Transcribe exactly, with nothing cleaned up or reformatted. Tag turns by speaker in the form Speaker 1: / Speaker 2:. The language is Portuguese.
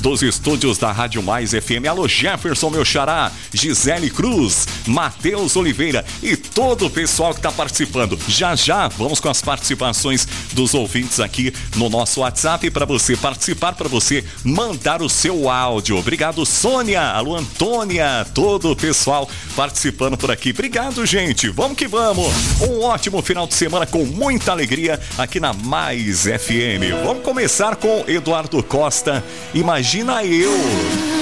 Speaker 1: dos estúdios da Rádio Mais F M. Alô, Jefferson, meu xará, Gisele Cruz, Matheus Oliveira e todo o pessoal que está participando. Já já vamos com as participações dos ouvintes aqui no nosso WhatsApp para você participar, para você mandar o seu áudio. Obrigado, Sônia, alô, Antônia, todo o pessoal participando por aqui. Obrigado, gente. Vamos que vamos. Um ótimo final de semana com muita alegria aqui na Mais F M. Vamos começar com Eduardo Costa. Imagina eu.